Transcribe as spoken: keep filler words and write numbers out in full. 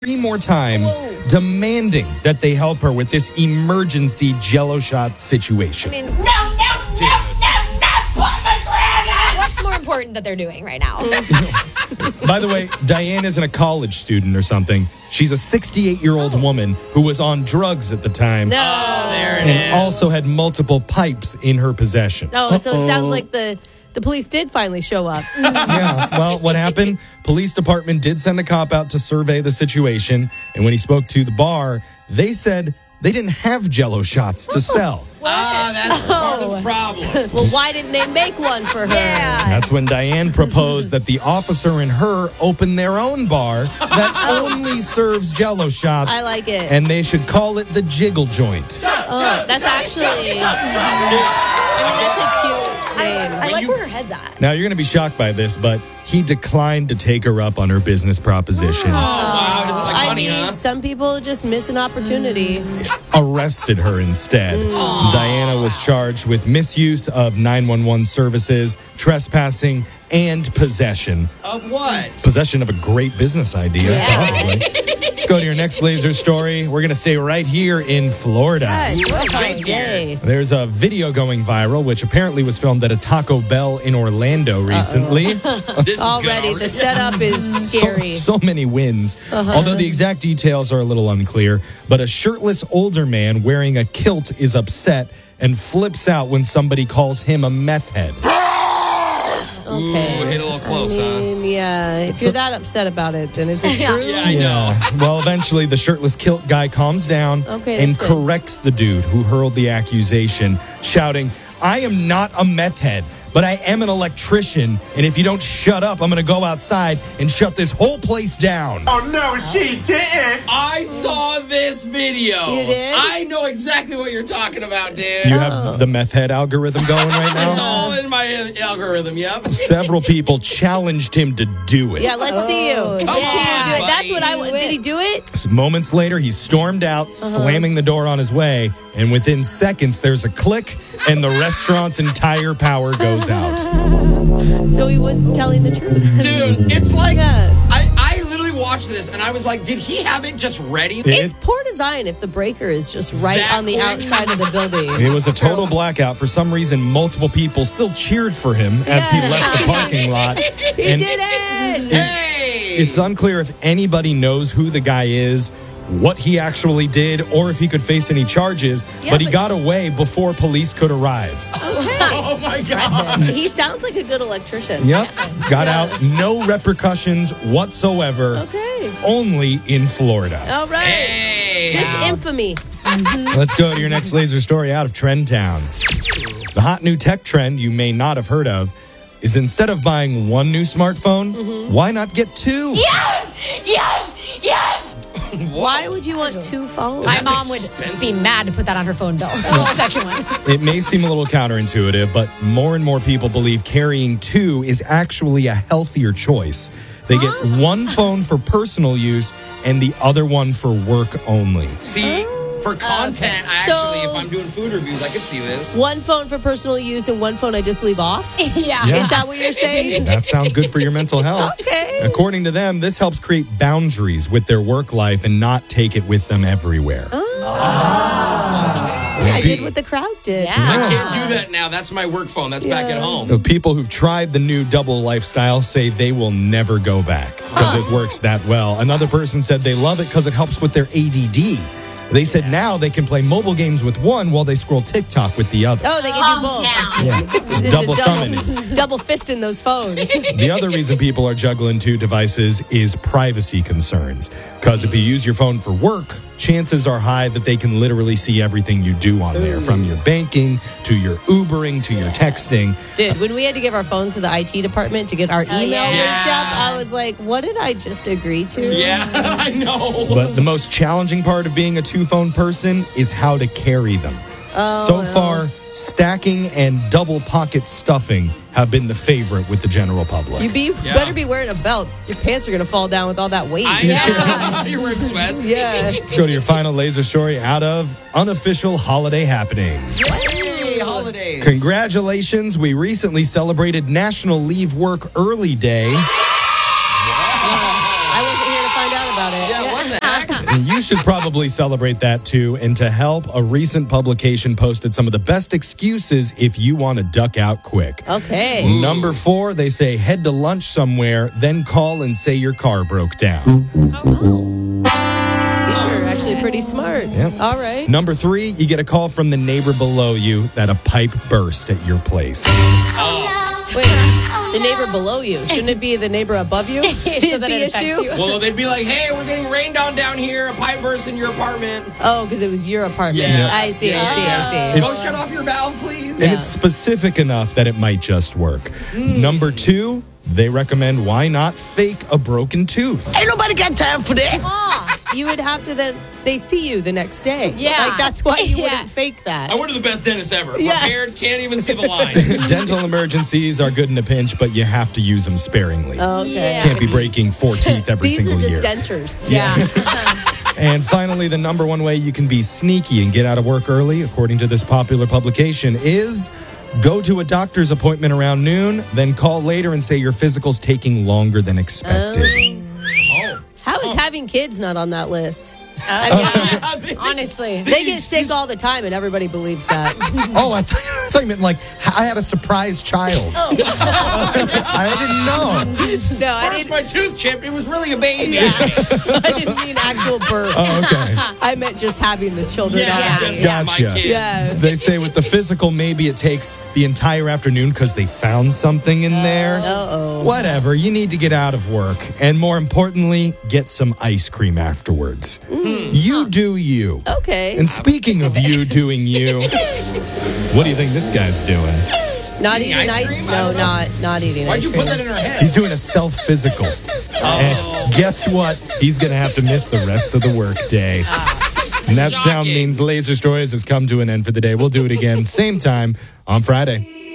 three more times, Whoa. demanding that they help her with this emergency Jell-O shot situation. I mean, no, no, no, no, not pomegranate! What's more important that they're doing right now? By the way, Diane isn't a college student or something. She's a sixty-eight-year-old oh. woman who was on drugs at the time. No, oh, there it and is. also had multiple pipes in her possession. Oh, so it sounds like the... The police did finally show up. Yeah, well, what happened? Police department did send a cop out to survey the situation, and when he spoke to the bar, they said they didn't have Jell-O shots to sell. Ah, that's oh. part of the problem. Well, why didn't they make one for her? Yeah. That's when Diane proposed that the officer and her open their own bar that only serves Jell-O shots. I like it. And they should call it the Jiggle Joint. Oh, that's actually... I mean, that's a cute... I, I like where her head's at. Now, you're going to be shocked by this, but he declined to take her up on her business proposition. Oh, wow. Doesn't like I money, mean, huh? some people just miss an opportunity. Arrested her instead. Mm. Diana was charged with misuse of nine one one services, trespassing, and possession. Of what? Possession of a great business idea, Yeah. probably. Let's go to your next laser story. We're going to stay right here in Florida. Yes, what a Nice day. There's a video going viral, which apparently was filmed at a Taco Bell in Orlando recently. This is Already, good. the setup is scary. So, so many wins. Uh-huh. Although the exact details are a little unclear. But a shirtless older man wearing a kilt is upset and flips out when somebody calls him a meth head. Ooh, Okay. hit a little close, I mean, yeah. If So- you're that upset about it, then is it true? Yeah, I know. Well, eventually the shirtless kilt guy calms down Okay, and that's good. corrects the dude who hurled the accusation, shouting, "I am not a meth head, but I am an electrician, and if you don't shut up, I'm going to go outside and shut this whole place down." Oh, no, she didn't. I saw this video. You did? I know exactly what you're talking about, dude. You have the meth head algorithm going right It's now? all in my algorithm, yep. Several people challenged him to do it. Yeah, let's see you. Oh, Let's see you yeah, do it. That's buddy. what I want. Do Did he it. do it? Moments later, he stormed out, slamming the door on his way, and within seconds, there's a click, and the restaurant's entire power goes out. So he was telling the truth. Dude, it's like, Yeah. I, I literally watched this and I was like, did he have it just ready? It- It's poor design if the breaker is just right That on the quick. outside of the building. It was a total blackout. For some reason, multiple people still cheered for him as he Yeah. left the parking lot. He And did it. Hey! It's unclear if anybody knows who the guy is, what he actually did, or if he could face any charges, Yeah, but he but- got away before police could arrive. Oh my God. He sounds like a good electrician. Yep. Got Yeah. out. No repercussions whatsoever. Okay. Only in Florida. All right. Hey! Just now. infamy. Let's go to your next laser story out of Trend Town. The hot new tech trend you may not have heard of is instead of buying one new smartphone, Mm-hmm. why not get two? Yes! Yes! Yes! Why would you want two phones? My That's mom would expensive. be mad to put that on her phone bill. The second one. It may seem a little counterintuitive, but more and more people believe carrying two is actually a healthier choice. They get one phone for personal use and the other one for work only. See, for content, I So- actually, if I'm doing food reviews, I could see this. One phone for personal use and one phone I just leave off? Yeah. Yeah. Is that what you're saying? That sounds good for your mental health. Okay. According to them, this helps create boundaries with their work life and not take it with them everywhere. I did what the crowd did. Yeah. I can't do that now. That's my work phone. That's back at home. The people who've tried the new double lifestyle say they will never go back because it works that well. Another person said they love it because it helps with their A D D. They said now they can play mobile games with one while they scroll TikTok with the other. Oh, they can do both. Yeah, just It's double a thumbing it. double, double fisting those phones. The other reason people are juggling two devices is privacy concerns. Because if you use your phone for work, chances are high that they can literally see everything you do on there, from your banking to your Ubering to your texting. Dude, when we had to give our phones to the I T department to get our email yeah. linked up, I was like, what did I just agree to? Yeah, I know. But the most challenging part of being a two-phone person is how to carry them. so far, stacking and double pocket stuffing have been the favorite with the general public. You be Yeah. better be wearing a belt. Your pants are going to fall down with all that weight. I know. You're wearing sweats. Yeah. Let's go to your final laser story out of unofficial holiday happenings. Hey, holidays. Congratulations, we recently celebrated National Leave Work Early Day. I wasn't here to find out about it. Yeah, what the You should probably celebrate that too. And to help, a recent publication posted some of the best excuses if you want to duck out quick. Okay. Number four, they say head to lunch somewhere, then call and say your car broke down. These are actually pretty smart. Yep. All right. Number three, you get a call from the neighbor below you that a pipe burst at your place. Wait, the neighbor below you. Shouldn't it be the neighbor above you? So Is that the it affects issue? you. Well, they'd be like, hey, we're getting rained on down here. A pipe burst in your apartment. Oh, because it was your apartment. Yeah. I see, I see, I see. It's- Go shut off your valve, please. And it's specific enough that it might just work. Mm. Number two, they recommend why not fake a broken tooth. Ain't nobody got time for that. You would have to then, they see you the next day. Yeah. Like, that's why you Yeah. wouldn't fake that. I went to the best dentist ever. Yeah. Prepared, can't even see the line. Dental emergencies are good in a pinch, but you have to use them sparingly. Okay. Yeah. Can't be breaking four teeth every These single are just year. dentures. Yeah. And finally, the number one way you can be sneaky and get out of work early, according to this popular publication, is go to a doctor's appointment around noon, then call later and say your physical's taking longer than expected. Oh. How is having kids not on that list? Uh, I mean, Honestly. they get sick all the time and everybody believes that. Oh, I, th- I thought you meant like I had a surprise child. I didn't know. No, I First, didn't, my tooth chipped. It was really a baby. I didn't mean actual birth. Oh, okay. I meant just having the children Yeah, on. just have my Gotcha. kids. Yeah. They say with the physical, maybe it takes the entire afternoon because they found something in there. Uh-oh. Whatever. You need to get out of work. And more importantly, get some ice cream afterwards. You do you. Okay. And speaking of you doing you, what do you think this guy's doing? Not Eating eating ice ice cream? I No, don't know. not not eating Why'd ice you cream. put that in her head? He's doing a self physical. And guess what? He's going to have to miss the rest of the work day. And that sound Shocking. means Laser Stories has come to an end for the day. We'll do it again, same time on Friday.